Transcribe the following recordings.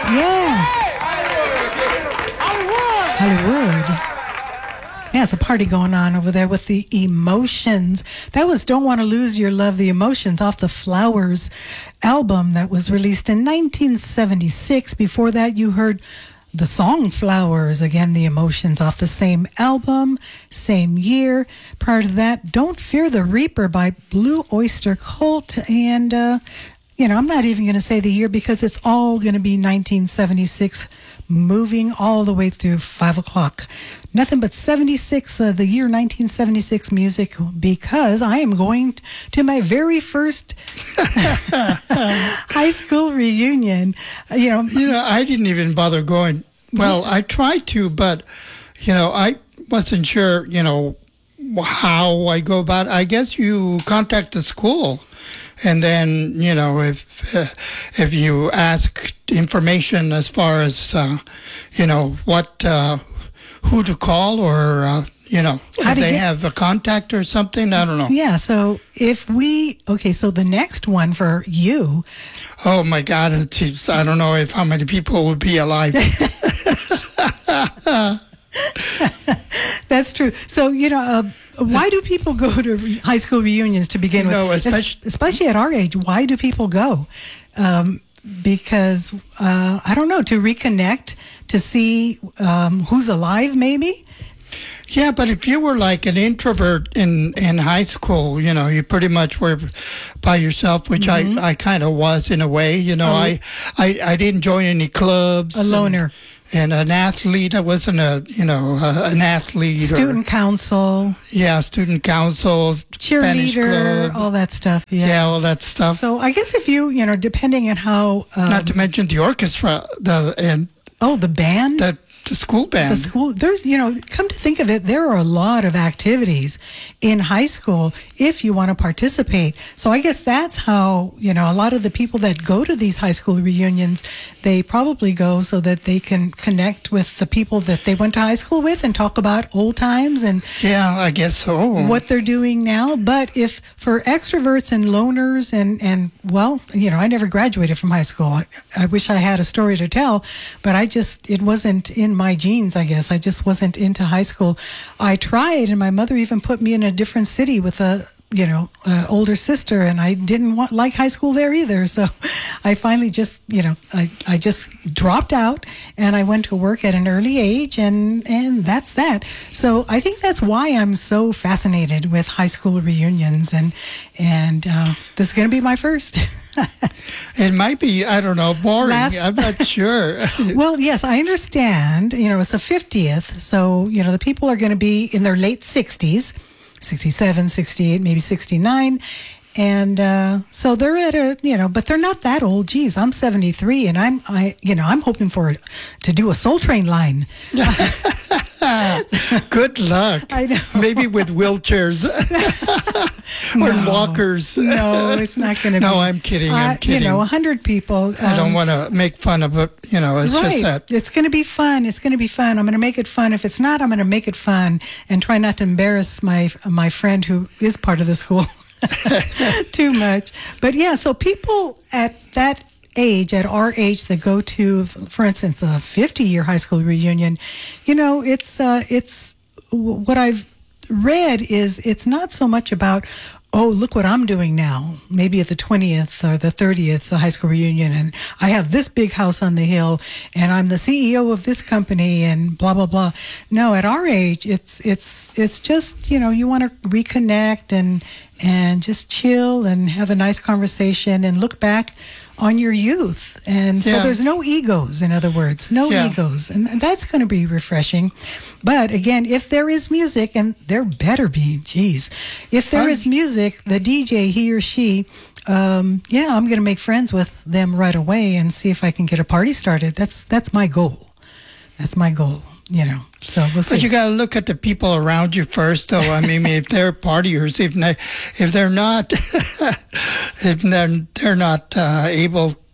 Yeah. Hollywood. Yeah, it's a party going on over there with the Emotions. That was Don't Want to Lose Your Love, the Emotions, off the Flowers album that was released in 1976. Before that, you heard the song Flowers, again, the Emotions, off the same album, same year. Prior to that, Don't Fear the Reaper by Blue Oyster Cult. And, I'm not even going to say the year because it's all going to be 1976, moving all the way through 5 o'clock. Nothing but 76, the year 1976 music, because I am going to my very first high school reunion. I didn't even bother going. Well, I tried to, but, I wasn't sure, how I go about it. I guess you contact the school. And then, if you ask information as far as, who to call or, if they have a contact or something, I don't know. Yeah, so so the next one for you. Oh, my God, I don't know how many people would be alive. That's true. So, why do people go to high school reunions to begin with? Especially at our age, why do people go? Because, I don't know, to reconnect, to see who's alive, maybe? Yeah, but if you were like an introvert in high school, you pretty much were by yourself, which I kind of was in a way. I didn't join any clubs. A loner. And an athlete. I wasn't an athlete. Student council. Yeah, student council. Cheerleader, all that stuff. Yeah, all that stuff. So I guess if you, depending on how... Not to mention the orchestra. The band? The school band. The school, there's, come to think of it, there are a lot of activities in high school if you want to participate. So I guess that's how, a lot of the people that go to these high school reunions, they probably go so that they can connect with the people that they went to high school with and talk about old times and yeah, I guess so. What they're doing now. But if for extroverts and loners and well, I never graduated from high school. I wish I had a story to tell, but it wasn't in my genes, I guess. I just wasn't into high school. I tried, and my mother even put me in a different city with a older sister, and I didn't like high school there either. So I finally just, I just dropped out, and I went to work at an early age, and that's that. So I think that's why I'm so fascinated with high school reunions, and this is going to be my first. It might be, I don't know, boring. I'm not sure. Well, yes, I understand. It's the 50th, so, the people are going to be in their late 60s. 67, 68, maybe 69. And so they're at but they're not that old. Geez, I'm 73, and I'm hoping to do a Soul Train line. Good luck. I know. Maybe with wheelchairs or walkers. No, it's not going to be. No, I'm kidding. I'm kidding. 100 people. I don't want to make fun of it. It's right. just that. It's going to be fun. It's going to be fun. I'm going to make it fun. If it's not, I'm going to make it fun and try not to embarrass my friend who is part of the school too much. But yeah, so people at that age, at our age, that go to, for instance, a 50-year high school reunion, it's what I've read is it's not so much about, oh, look what I'm doing now, maybe at the 20th or the 30th high school reunion, and I have this big house on the hill, and I'm the CEO of this company, and blah, blah, blah. No, at our age, it's just, you want to reconnect and just chill and have a nice conversation and look back on your youth. And so there's no egos, in other words, egos. And that's going to be refreshing. But again, if there is music, and there better be, if there is music, the DJ, he or she, I'm going to make friends with them right away and see if I can get a party started. That's my goal. That's my goal. So we'll see. But you got to look at the people around you first, though. I mean, if they're partiers, if they're not, if they're not able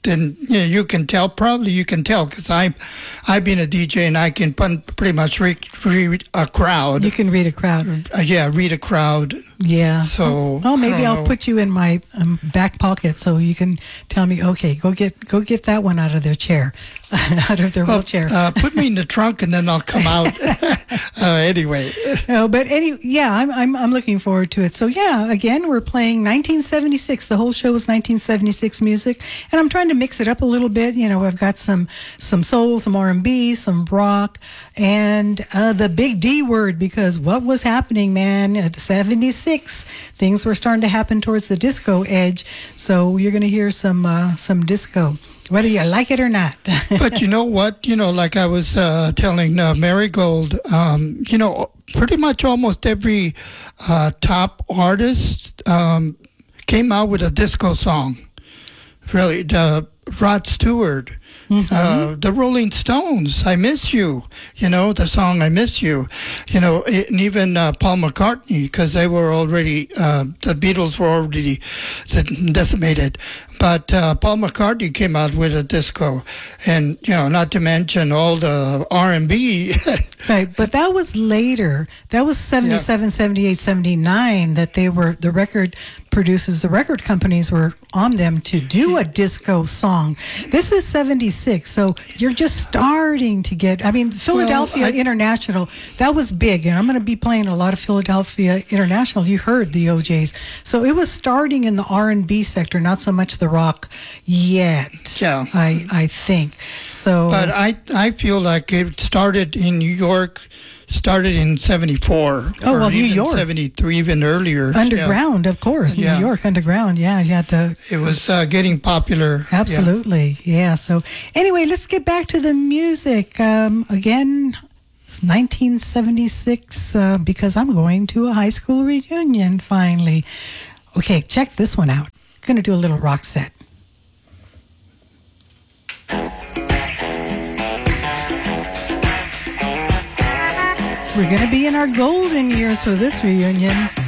then you can tell. Probably you can tell because I've been a DJ and I can pretty much read a crowd. You can read a crowd. Read a crowd. Yeah. So maybe I'll put you in my back pocket so you can tell me, okay, go get that one out of their chair, out of their wheelchair. Put me in the trunk and then I'll come out. Anyway. No, but I'm looking forward to it. So yeah, again, we're playing 1976. The whole show was 1976 music, and I'm trying to mix it up a little bit. I've got some soul, some R&B, some rock, and the big D word, because what was happening, man, at 76, things were starting to happen towards the disco edge. So you're going to hear some disco, whether you like it or not. But you know what? Like I was telling Marigold, pretty much almost every top artist came out with a disco song. Really, Rod Stewart, the Rolling Stones, I Miss You, the song I Miss You, and even Paul McCartney, because they were already, the Beatles were already decimated. But Paul McCartney came out with a disco, and, not to mention all the R&B. Right, but that was later. That was 77, 78, 79 that they were, the record producers, the record companies were on them to do a disco song. This is 76, so you're just starting to get, Philadelphia International, that was big, and I'm going to be playing a lot of Philadelphia International. You heard the OJs. So it was starting in the R&B sector, not so much the rock yet. Yeah. I think. So, but I feel like it started in New York, started in 74. Oh, well, New even York. 73, even earlier. Underground, of course. New York, underground. Yeah, it was getting popular. Absolutely. Yeah. So anyway, let's get back to the music. Again, it's 1976 because I'm going to a high school reunion finally. Okay, check this one out. Going to do a little rock set. We're going to be in our golden years for this reunion.